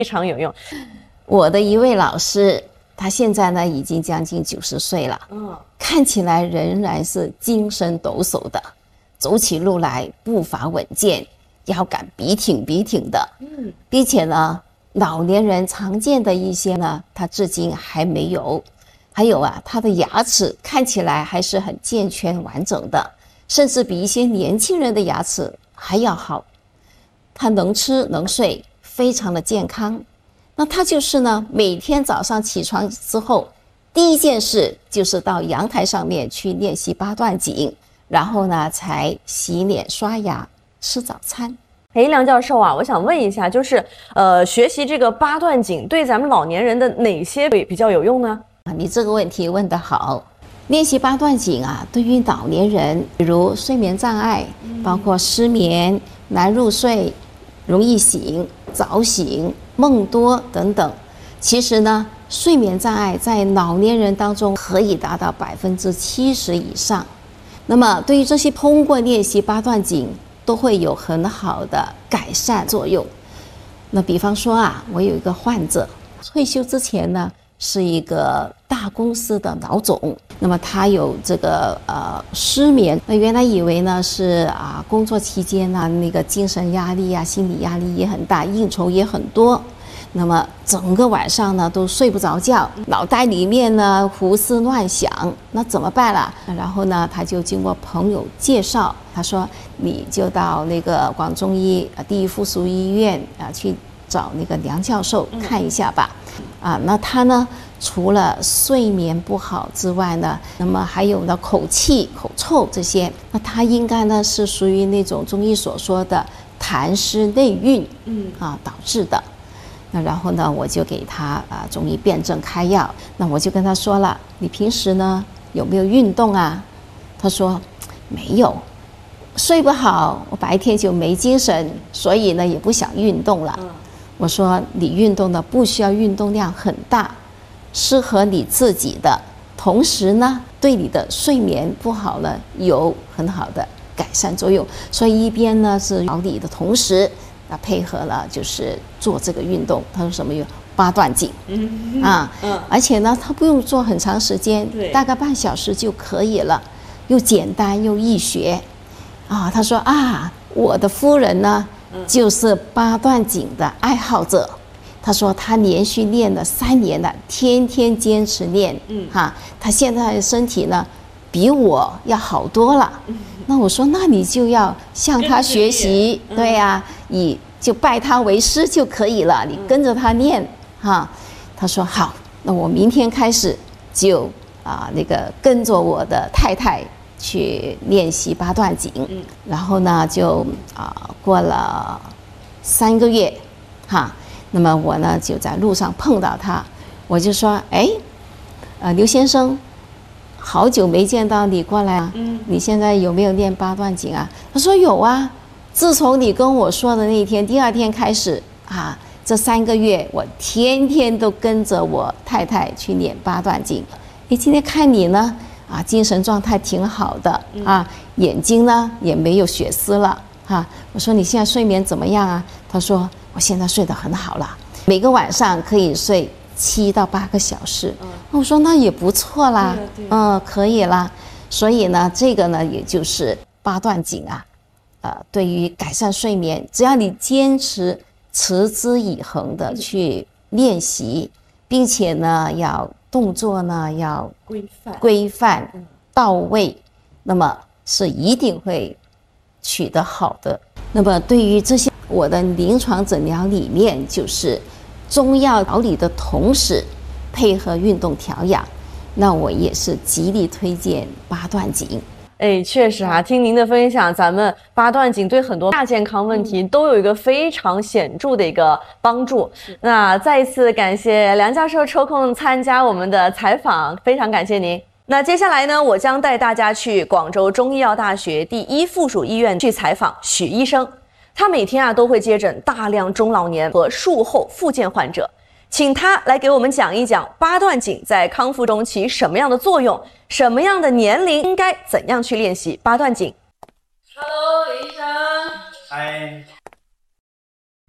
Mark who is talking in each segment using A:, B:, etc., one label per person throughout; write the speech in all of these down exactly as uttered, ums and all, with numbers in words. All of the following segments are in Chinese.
A: 非常有用。
B: 我的一位老师，他现在呢已经将近九十岁了，嗯，看起来仍然是精神抖擞的，走起路来步伐稳健，腰杆笔挺笔挺的，嗯，并且呢，老年人常见的一些呢，他至今还没有。还有啊，他的牙齿看起来还是很健全完整的，甚至比一些年轻人的牙齿还要好。他能吃能睡，非常的健康。那他就是呢，每天早上起床之后，第一件事就是到阳台上面去练习八段锦，然后呢才洗脸刷牙吃早餐。
A: 哎，梁教授啊，我想问一下，就是呃，学习这个八段锦对咱们老年人的哪些比较有用呢？
B: 你这个问题问得好。练习八段锦啊，对于老年人，比如睡眠障碍，包括失眠、难入睡、容易醒、早醒、梦多等等。其实呢，睡眠障碍在老年人当中可以达到百分之七十以上。那么，对于这些通过练习八段锦，都会有很好的改善作用。那比方说啊，我有一个患者，退休之前呢，是一个大公司的老总，那么他有这个呃失眠，那原来以为呢是啊工作期间呢那个精神压力啊、心理压力也很大，应酬也很多，那么整个晚上呢都睡不着觉，脑袋里面呢胡思乱想，那怎么办啦？然后呢他就经过朋友介绍，他说你就到那个广中医第一附属医院啊去找那个梁教授看一下吧。啊，那他呢，除了睡眠不好之外呢，那么还有呢口气、口臭这些，那他应该呢是属于那种中医所说的痰湿内蕴，嗯啊导致的。那然后呢，我就给他啊中医辨证开药。那我就跟他说了，你平时呢有没有运动啊？他说没有，睡不好，我白天就没精神，所以呢也不想运动了。我说你运动的不需要运动量很大，适合你自己的，同时呢对你的睡眠不好呢有很好的改善作用。所以一边呢是调理的同时啊配合了就是做这个运动。他说什么有八段锦，嗯啊，嗯，而且呢他不用做很长时间，大概半小时就可以了，又简单又易学。啊，他说啊，我的夫人呢就是八段锦的爱好者，他说他连续练了三年了，天天坚持练，嗯，哈，他现在的身体呢比我要好多了。嗯、那我说，那你就要向他学习，嗯、对呀、啊，以就拜他为师就可以了，你跟着他练，哈。他说好，那我明天开始就啊那个跟着我的太太去练习八段锦，嗯、然后呢就啊过了三个月，哈，那么我呢就在路上碰到他，我就说，哎，呃刘先生，好久没见到你过来啊，嗯、你现在有没有练八段锦啊？他说有啊，自从你跟我说的那一天，第二天开始啊，这三个月我天天都跟着我太太去练八段锦。哎，今天看你呢。啊，精神状态挺好的啊，眼睛呢也没有血丝了哈、啊。我说你现在睡眠怎么样啊？他说我现在睡得很好了，每个晚上可以睡七到八个小时。嗯、我说那也不错啦，嗯，可以啦。所以呢，这个呢也就是八段锦啊，呃，对于改善睡眠，只要你坚持持之以恒的去练习，并且呢要。动作呢要规范、规范到位，那么是一定会取得好的。那么对于这些，我的临床诊疗理念就是中药调理的同时配合运动调养，那我也是极力推荐八段锦。
A: 哎，确实啊，听您的分享，咱们八段锦对很多亚健康问题都有一个非常显著的一个帮助。那再一次感谢梁教授抽空参加我们的采访，非常感谢您。那接下来呢，我将带大家去广州中医药大学第一附属医院去采访许医生。他每天啊都会接诊大量中老年和术后复健患者。请他来给我们讲一讲八段锦在康复中起什么样的作用，什么样的年龄应该怎样去练习八段锦。
C: Hello， 李医生。
D: 嗨。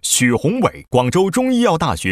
C: 许宏伟，广州中医药大学